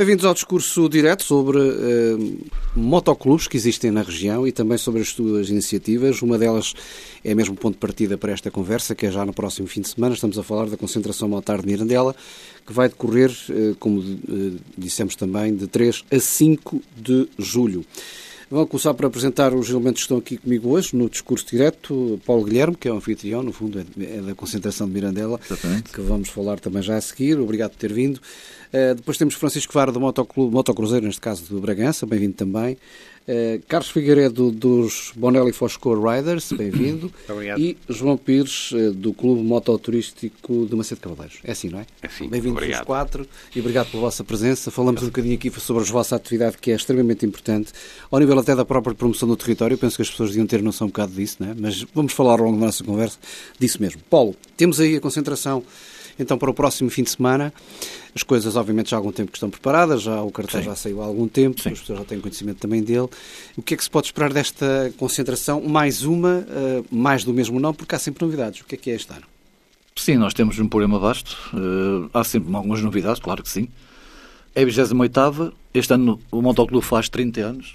Bem-vindos ao discurso direto sobre motoclubes que existem na região e também sobre as suas iniciativas. Uma delas é mesmo ponto de partida para esta conversa, que é já no próximo fim de semana. Estamos a falar da concentração motar de Mirandela, que vai decorrer, como dissemos também, de 3 a 5 de julho. Vou começar por apresentar os elementos que estão aqui comigo hoje, no discurso direto. Paulo Guilherme, que é o anfitrião, no fundo é da concentração de Mirandela, exatamente, que vamos falar também já a seguir. Obrigado por ter vindo. Depois temos Francisco Vara, do Motocruzeiro, neste caso do Bragança, bem-vindo também. Carlos Figueiredo, dos Bonelli Foscor Riders, bem-vindo. Obrigado. E João Pires, do Clube Mototurístico de Macedo Cavaleiros. É assim, não é? É sim. Bem-vindos os quatro e obrigado pela vossa presença. Falamos um bocadinho aqui sobre a vossa atividade, que é extremamente importante, ao nível até da própria promoção do território. Eu penso que as pessoas deviam ter noção um bocado disso, não é? Mas vamos falar ao longo da nossa conversa disso mesmo. Paulo, temos aí a concentração então para o próximo fim de semana. As coisas, obviamente, já há algum tempo que estão preparadas, já o cartaz já saiu há algum tempo, as pessoas já têm conhecimento também dele. O que é que se pode esperar desta concentração? Mais uma, mais do mesmo não, porque há sempre novidades. O que é este ano? Sim, nós temos um programa vasto. Há sempre algumas novidades, claro que sim. É a 28ª. Este ano o Motoclube faz 30 anos.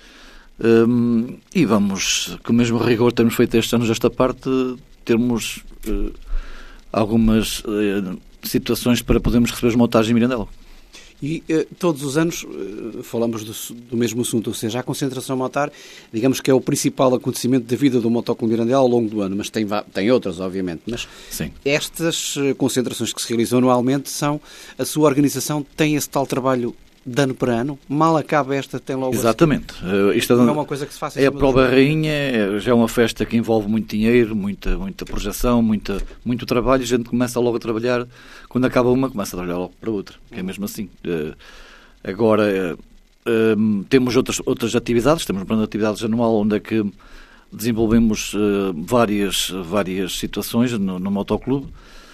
E vamos, com o mesmo rigor que temos feito estes anos esta parte, termos algumas situações para podermos receber os motagens em Mirandela. E todos os anos falamos do mesmo assunto, ou seja, a concentração motar, digamos que é o principal acontecimento da vida do Motoclube Mirandela ao longo do ano, mas tem outras, obviamente. Mas sim, estas concentrações que se realizam anualmente a sua organização tem esse tal trabalho de ano para ano, mal acaba esta, tem logo... Exatamente. Isto não é uma coisa que se faça... É a prova rainha, já é uma festa que envolve muito dinheiro, muita projeção, muito trabalho, e a gente começa logo a trabalhar, quando acaba uma, começa a trabalhar logo para outra, que é mesmo assim. Agora, temos outras atividades, temos um plano de atividades anual, onde é que desenvolvemos várias situações no motoclube,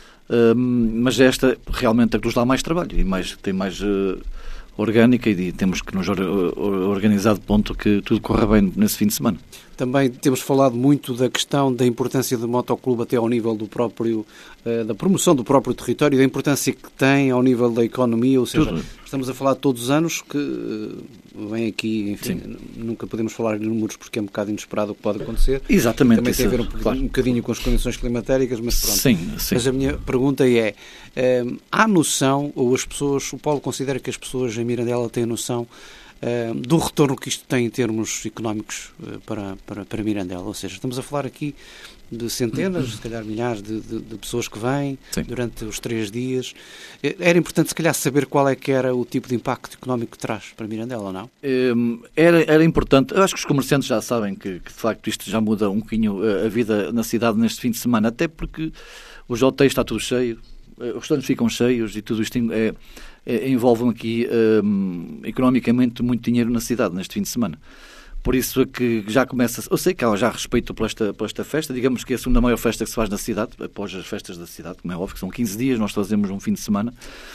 mas esta realmente é que nos dá mais trabalho, e tem mais... orgânica, e temos que nos organizar de ponto que tudo corra bem nesse fim de semana. Também temos falado muito da questão da importância do motoclube até ao nível do próprio, da promoção do próprio território, da importância que tem ao nível da economia, ou seja, estamos a falar de todos os anos que vem aqui, enfim, nunca podemos falar em números porque é um bocado inesperado o que pode acontecer. Exatamente. Também tem a ver um bocadinho com as condições climatéricas, mas pronto. Sim. Mas a minha pergunta é, há noção, ou o Paulo considera que as pessoas em Mirandela têm noção do retorno que isto tem em termos económicos para Mirandela? Ou seja, estamos a falar aqui de centenas, se calhar milhares de pessoas que vêm durante os 3 dias. Era importante, se calhar, saber qual é que era o tipo de impacto económico que traz para Mirandela, não? Era importante. Eu acho que os comerciantes já sabem que de facto isto já muda um bocadinho a vida na cidade neste fim de semana, até porque os hotéis está tudo cheio, os restaurantes ficam cheios e tudo isto envolvem aqui economicamente muito dinheiro na cidade neste fim de semana. Por isso é que já começa... Eu sei que há já respeito por esta festa. Digamos que é a segunda maior festa que se faz na cidade, após as festas da cidade, como é óbvio, que são 15 dias, nós fazemos um fim de semana.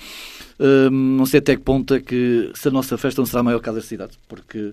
Não sei até que ponto é que se a nossa festa não será maior que a da cidade, porque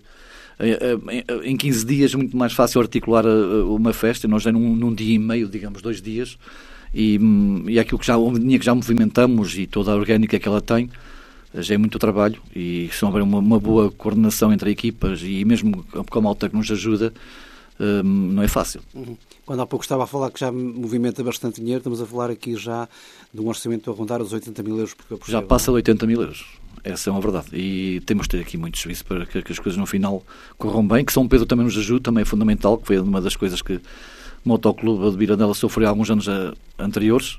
em 15 dias é muito mais fácil articular uma festa, nós já num dia e meio, digamos, 2 dias, e aquilo que já movimentamos e toda a orgânica que ela tem, já é muito trabalho, e se não houver uma boa coordenação entre equipas e mesmo com a malta que nos ajuda, não é fácil. Quando há pouco estava a falar que já movimenta bastante dinheiro, estamos a falar aqui já de um orçamento a rondar os 80 mil euros. Já passa de 80 mil euros, essa é uma verdade, e temos de ter aqui muito serviço para que as coisas no final corram bem, que São Pedro também nos ajuda, também é fundamental, que foi uma das coisas que o Motoclube de Mirandela sofreu há alguns anos anteriores.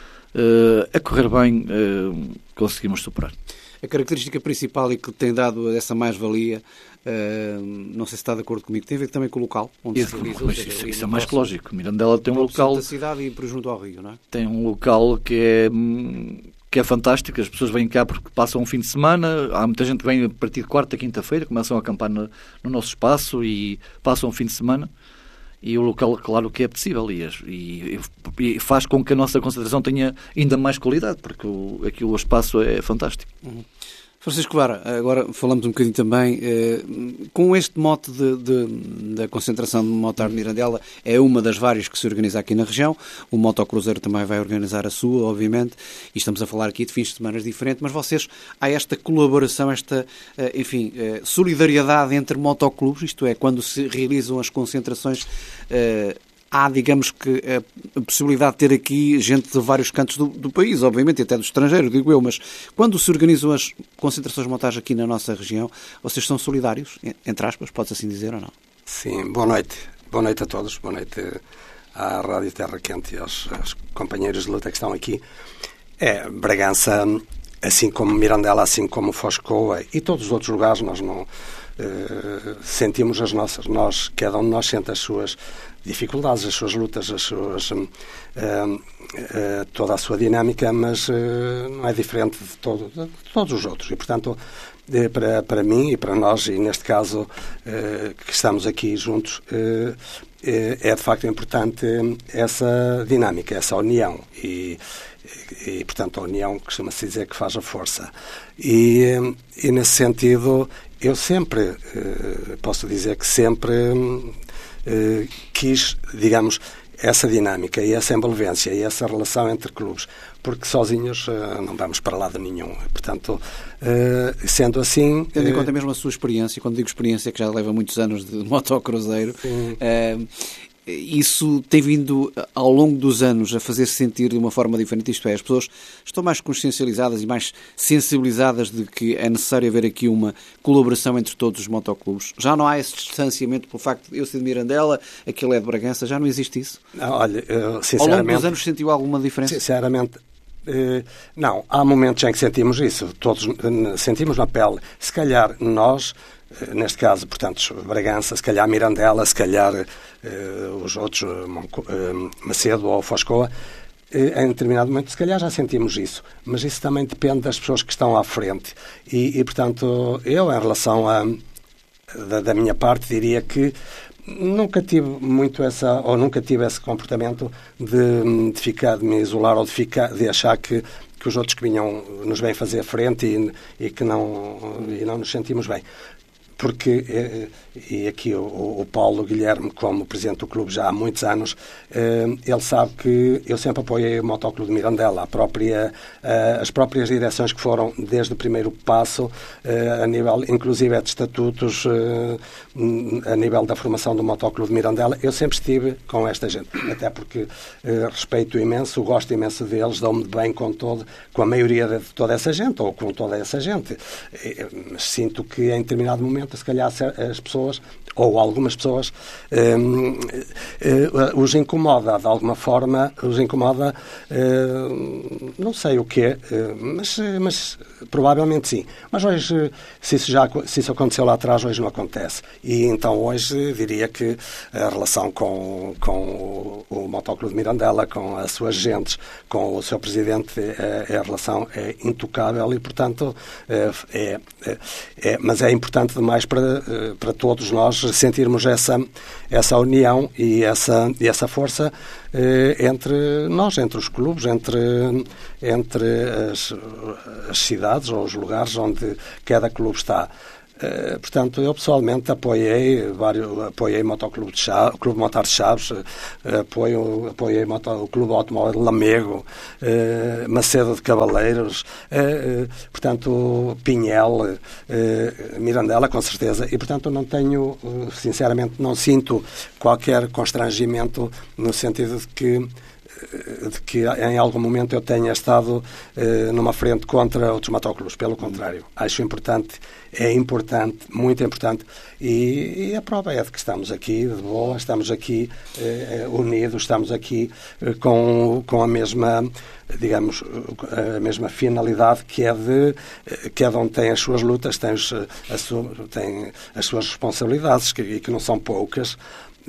A correr bem, conseguimos superar. A característica principal e que tem dado essa mais-valia, não sei se está de acordo comigo, tem a ver também com o local onde se realiza. Isso é mais que lógico. Mirandela tem um local... da cidade e por junto ao rio, não é? Tem um local que é fantástico, as pessoas vêm cá porque passam um fim de semana, há muita gente que vem a partir de quarta, quinta-feira, começam a acampar no nosso espaço e passam um fim de semana. E o local, claro, que é possível e faz com que a nossa concentração tenha ainda mais qualidade, porque aqui o espaço é fantástico. Francisco Vara, agora falamos um bocadinho também, com este mote da concentração de Motar de Mirandela, é uma das várias que se organiza aqui na região, o Motocruzeiro também vai organizar a sua, obviamente, e estamos a falar aqui de fins de semana diferentes, mas vocês, há esta colaboração, esta, solidariedade entre motoclubes, isto é, quando se realizam as concentrações, há, digamos que, a possibilidade de ter aqui gente de vários cantos do país, obviamente, e até do estrangeiro, digo eu, mas quando se organizam as concentrações de montagem aqui na nossa região, vocês são solidários, entre aspas, pode-se assim dizer ou não? Sim, boa noite. Boa noite a todos, boa noite à Rádio Terra Quente e aos companheiros de luta que estão aqui. Bragança, assim como Mirandela, assim como Foscoa e todos os outros lugares, nós não sentimos as nossas, cada um de nós sente as suas dificuldades, as suas lutas, toda a sua dinâmica, mas não é diferente de todos os outros. E, portanto, para mim e para nós, e neste caso que estamos aqui juntos, é de facto importante essa dinâmica, essa união. E portanto, a união costuma-se dizer que faz a força. E nesse sentido, eu sempre, posso dizer que sempre quis, digamos, essa dinâmica e essa envolvência e essa relação entre clubes, porque sozinhos não vamos para lado nenhum. Portanto, sendo assim... Tendo em conta mesmo a sua experiência, quando digo experiência, que já leva muitos anos de motocruzeiro, isso tem vindo, ao longo dos anos, a fazer-se sentir de uma forma diferente. Isto é, as pessoas estão mais consciencializadas e mais sensibilizadas de que é necessário haver aqui uma colaboração entre todos os motoclubes. Já não há esse distanciamento pelo facto de eu ser de Mirandela, aquele é de Bragança, já não existe isso? Não, olha, sinceramente... Ao longo dos anos sentiu alguma diferença? Sinceramente... não, há momentos em que sentimos isso, todos sentimos na pele. Se calhar nós, neste caso, portanto, Bragança, se calhar Mirandela, se calhar os outros, Macedo ou Foscoa, em determinado momento, se calhar já sentimos isso, mas isso também depende das pessoas que estão à frente. E portanto, eu, em relação da minha parte, diria que nunca tive muito nunca tive esse comportamento de me isolar ou de achar que os outros que nos vêm fazer frente e que não nos sentimos bem. Porque, e aqui o Paulo Guilherme, como presidente do clube já há muitos anos, ele sabe que eu sempre apoiei o Motoclube de Mirandela, as próprias direções que foram desde o primeiro passo, a nível, inclusive, de estatutos, a nível da formação do Motoclube de Mirandela, eu sempre estive com esta gente, até porque respeito imenso, gosto imenso deles, dou-me bem com a maioria de toda essa gente, ou com toda essa gente, mas sinto que em determinado momento se calhar as pessoas, ou algumas pessoas, os incomoda, de alguma forma, não sei o quê, mas provavelmente sim. Mas hoje, se isso aconteceu lá atrás, hoje não acontece. E então hoje diria que a relação com o Motoclube de Mirandela, com as suas gentes, com o seu presidente, a relação é intocável e, portanto, mas é importante demais para todos nós sentirmos essa união e essa força entre nós, entre os clubes, entre as cidades ou os lugares onde cada clube está. Portanto, eu pessoalmente apoiei o Motoclube de Chaves, o Clube Motar de Chaves, apoiei o Clube Automóvel de Lamego, Macedo de Cavaleiros, portanto, Pinhel, Mirandela, com certeza, e portanto não tenho, sinceramente, não sinto qualquer constrangimento no sentido de que em algum momento eu tenha estado numa frente contra outros motoclubes. Pelo contrário, acho importante, muito importante, e a prova é de que estamos aqui de boa, estamos aqui unidos, estamos aqui com a mesma, digamos, a mesma finalidade, que é de cada um tem as suas lutas, tem as suas responsabilidades, que não são poucas,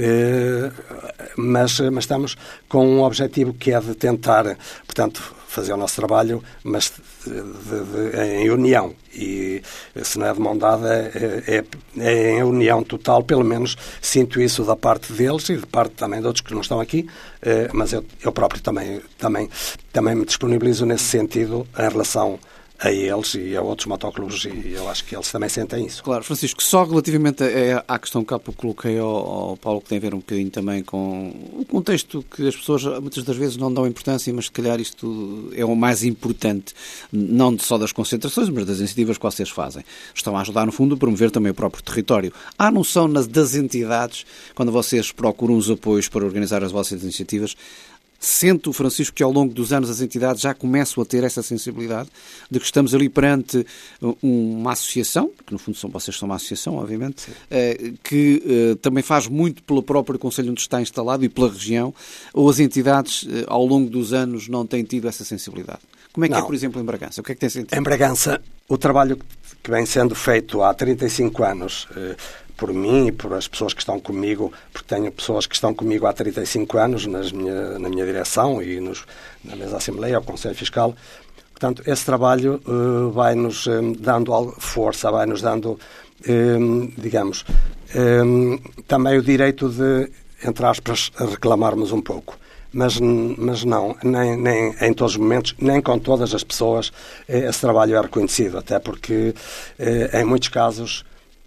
mas estamos com um objetivo que é de tentar, portanto, fazer o nosso trabalho, mas em união. E se não é de mão dada, é em união total. Pelo menos sinto isso da parte deles e de parte também de outros que não estão aqui, mas eu próprio também me disponibilizo nesse sentido em relação a eles e a outros motoclubes, e eu acho que eles também sentem isso. Claro, Francisco, só relativamente à questão que há pouco coloquei ao Paulo, que tem a ver um bocadinho também com o contexto que as pessoas muitas das vezes não dão importância, mas se calhar isto é o mais importante, não só das concentrações, mas das iniciativas que vocês fazem. Estão a ajudar, no fundo, a promover também o próprio território. Há noção das entidades, quando vocês procuram os apoios para organizar as vossas iniciativas, sente o Francisco que ao longo dos anos as entidades já começam a ter essa sensibilidade de que estamos ali perante uma associação, que no fundo vocês são uma associação, obviamente, que também faz muito pelo próprio concelho onde está instalado e pela região, ou as entidades ao longo dos anos não têm tido essa sensibilidade? Como é que é, por exemplo, em Bragança? O que é que tem sentido? Em Bragança, o trabalho que vem sendo feito há 35 anos por mim e por as pessoas que estão comigo, porque tenho pessoas que estão comigo há 35 anos na minha direção e na mesa da Assembleia, ao Conselho Fiscal. Portanto, esse trabalho vai-nos dando força, vai-nos dando, digamos, também o direito de, entre aspas, reclamarmos um pouco. Mas não, nem em todos os momentos, nem com todas as pessoas, esse trabalho é reconhecido, até porque, em muitos casos,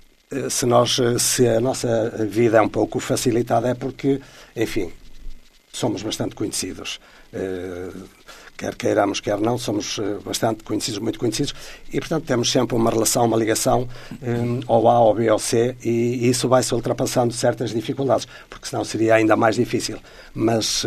se a nossa vida é um pouco facilitada é porque, enfim, somos bastante conhecidos. Quer queiramos, quer não, somos bastante conhecidos, muito conhecidos, e, portanto, temos sempre uma relação, uma ligação ao A, ao B, ao C, e isso vai-se ultrapassando certas dificuldades, porque senão seria ainda mais difícil. Mas,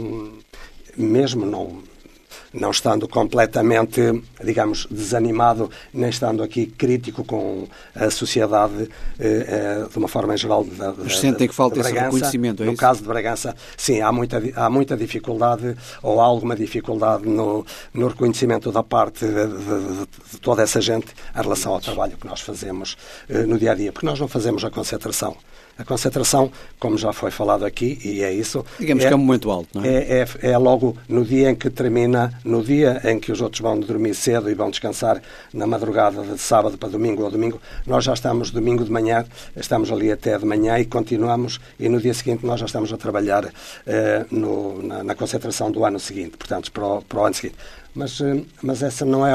mesmo não estando completamente, digamos, desanimado, nem estando aqui crítico com a sociedade de uma forma em geral Mas sentem que falta esse reconhecimento, é isso? No caso de Bragança, sim, há muita dificuldade, ou há alguma dificuldade no reconhecimento da parte de toda essa gente em relação ao trabalho que nós fazemos no dia-a-dia, porque nós não fazemos a concentração. A concentração, como já foi falado aqui, e é isso... Digamos que é um momento alto, não é? É logo no dia em que termina, no dia em que os outros vão dormir cedo e vão descansar na madrugada de sábado para domingo ou domingo, nós já estamos domingo de manhã, estamos ali até de manhã e continuamos, e no dia seguinte nós já estamos a trabalhar na concentração do ano seguinte, portanto, para o ano seguinte. Mas essa não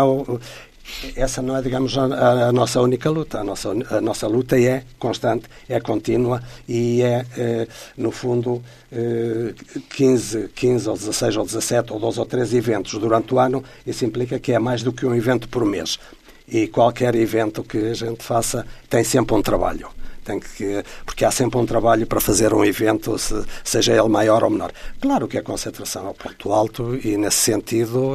é, digamos, a nossa única luta. A nossa luta é constante, é contínua e no fundo, 15 ou 16 ou 17 ou 12 ou 13 eventos durante o ano. Isso implica que é mais do que um evento por mês. E qualquer evento que a gente faça tem sempre um trabalho. Porque há sempre um trabalho para fazer um evento, seja ele maior ou menor. Claro que a concentração é o ponto alto e, nesse sentido,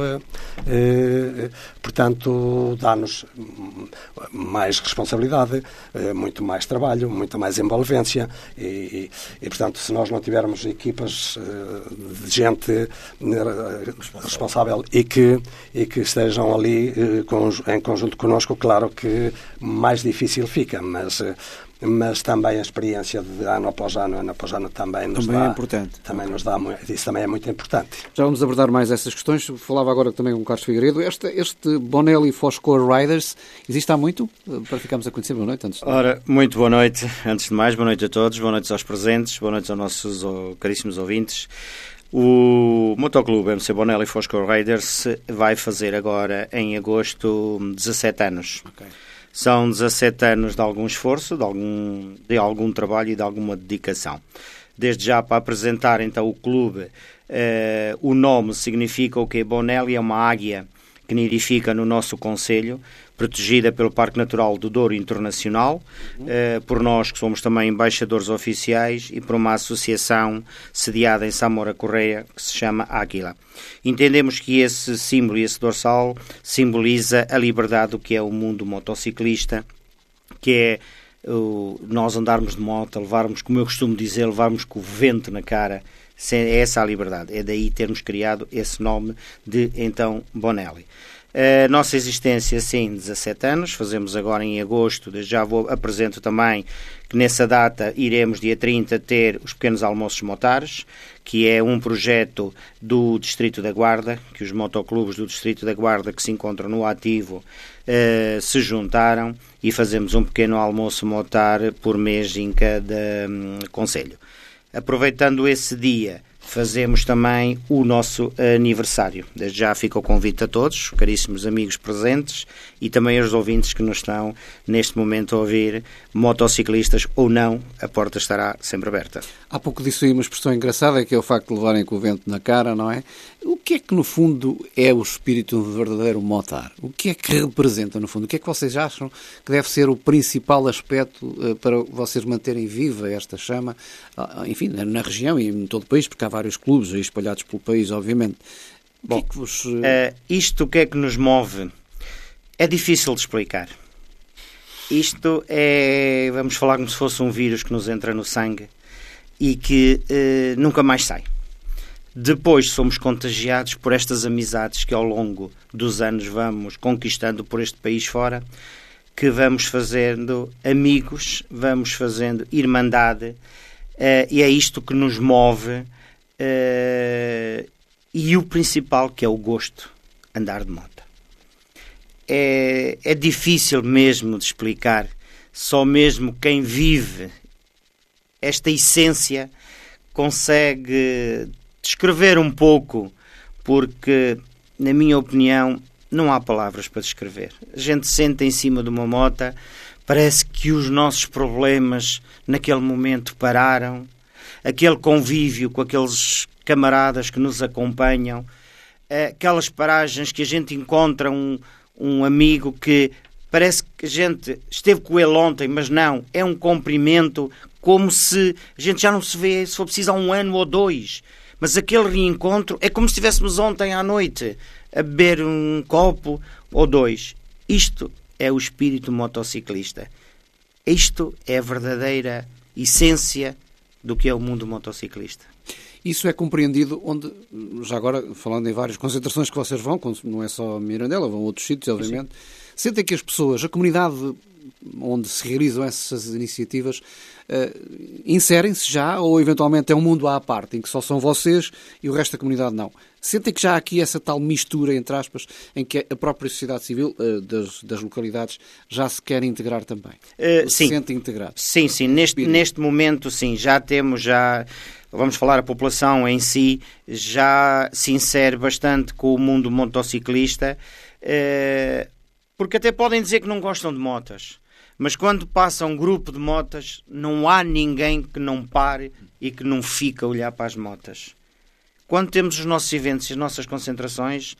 portanto, dá-nos mais responsabilidade, muito mais trabalho, muita mais envolvência e, portanto, se nós não tivermos equipas de gente responsável e que estejam ali em conjunto connosco, claro que mais difícil fica, mas também a experiência de ano após ano também nos dá... é importante. Também nos dá, isso também é muito importante. Já vamos abordar mais essas questões. Falava agora também com o Carlos Figueiredo. Este Bonelli Foscor Riders existe há muito? Para ficarmos a conhecer. Boa noite. Ora, muito boa noite. Antes de mais, boa noite a todos, boa noite aos presentes, boa noite aos nossos caríssimos ouvintes. O Motoclube MC Bonelli Foscor Riders vai fazer agora, em agosto, 17 anos. Ok. São 17 anos de algum esforço, de algum trabalho e de alguma dedicação. Desde já, para apresentar então o clube, o nome significa o quê? Bonelli é uma águia que nidifica no nosso concelho, protegida pelo Parque Natural do Douro Internacional, por nós que somos também embaixadores oficiais e por uma associação sediada em Samora Correia que se chama Águila. Entendemos que esse símbolo e esse dorsal simboliza a liberdade do que é o mundo motociclista, que é nós andarmos de moto, levarmos, como eu costumo dizer, levarmos com o vento na cara. É essa a liberdade. É daí termos criado esse nome de, então, Bonelli. A nossa existência, sim, 17 anos, fazemos agora em agosto, desde já apresento também que nessa data iremos, dia 30, ter os pequenos almoços motares, que é um projeto do Distrito da Guarda, que os motoclubes do Distrito da Guarda que se encontram no ativo se juntaram e fazemos um pequeno almoço motar por mês em cada concelho. Aproveitando esse dia, fazemos também o nosso aniversário. Desde já fica o convite a todos, caríssimos amigos presentes e também aos ouvintes que nos estão neste momento a ouvir, motociclistas ou não, a porta estará sempre aberta. Há pouco disse aí uma expressão engraçada, que é o facto de levarem com o vento na cara, não é? O que é que, no fundo, é o espírito de um verdadeiro motar? O que é que representa, no fundo? O que é que vocês acham que deve ser o principal aspecto para vocês manterem viva esta chama, enfim, na região e em todo o país, porque há vários clubes aí espalhados pelo país, obviamente. Bom, isto o que é que nos move? É difícil de explicar. Isto é, vamos falar como se fosse um vírus que nos entra no sangue e que nunca mais sai. Depois somos contagiados por estas amizades que ao longo dos anos vamos conquistando por este país fora, que vamos fazendo amigos, vamos fazendo irmandade, e é isto que nos move, e o principal, que é o gosto, andar de moto. É difícil mesmo de explicar, só mesmo quem vive esta essência consegue descrever um pouco, porque, na minha opinião, não há palavras para descrever. A gente senta em cima de uma moto, parece que os nossos problemas naquele momento pararam, aquele convívio com aqueles camaradas que nos acompanham, aquelas paragens que a gente encontra um amigo que parece que a gente esteve com ele ontem, mas não, é um cumprimento, como se a gente já não se vê, se for preciso, há 1 ano ou 2. Mas aquele reencontro é como se estivéssemos ontem à noite a beber um copo ou 2. Isto é o espírito motociclista. Isto é a verdadeira essência do que é o mundo motociclista. Isso é compreendido onde, já agora, falando em várias concentrações que vocês vão, não é só Mirandela, vão a outros sítios, obviamente, sentem que as pessoas, a comunidade onde se realizam essas iniciativas, inserem-se já, ou eventualmente é um mundo à parte, em que só são vocês e o resto da comunidade não? Sentem que já há aqui essa tal mistura, entre aspas, em que a própria sociedade civil das localidades já se quer integrar também? Sim. Se sentem integrados? Sim. Neste momento, sim. Já temos, vamos falar, a população em si já se insere bastante com o mundo motociclista, porque até podem dizer que não gostam de motas, mas quando passa um grupo de motas, não há ninguém que não pare e que não fique a olhar para as motas. Quando temos os nossos eventos e as nossas concentrações,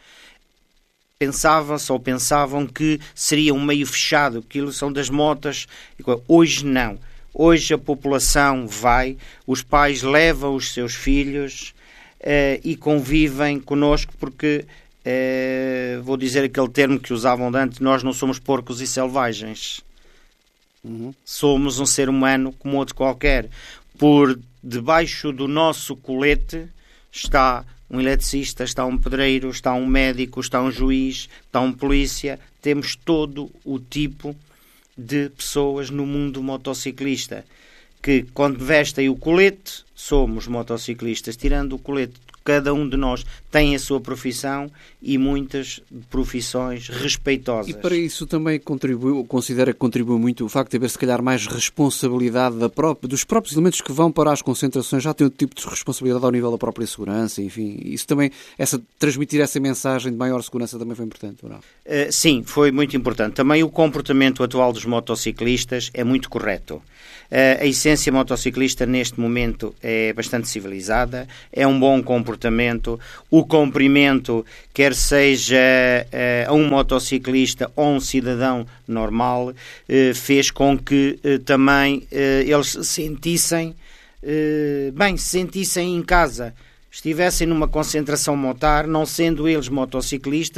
pensavam que seria um meio fechado, aquilo são das motas. Hoje não. Hoje a população vai, os pais levam os seus filhos e convivem connosco, porque, vou dizer aquele termo que usavam antes, nós não somos porcos e selvagens. Somos um ser humano como outro qualquer. Por debaixo do nosso colete está um eletricista, está um pedreiro, está um médico, está um juiz, está um polícia. Temos todo o tipo de pessoas no mundo motociclista, que quando vestem o colete somos motociclistas. Tirando o colete, cada um de nós tem a sua profissão e muitas profissões respeitosas. E para isso também considera que contribuiu muito o facto de haver, se calhar, mais responsabilidade dos próprios elementos que vão para as concentrações, já têm outro tipo de responsabilidade ao nível da própria segurança, enfim. Isso também, transmitir essa mensagem de maior segurança também foi importante, ou não? Sim, foi muito importante. Também o comportamento atual dos motociclistas é muito correto. A essência motociclista neste momento é bastante civilizada, é um bom comportamento. O cumprimento, quer seja a um motociclista ou um cidadão normal, fez com que também eles se sentissem em casa, estivessem numa concentração motar, não sendo eles motociclistas,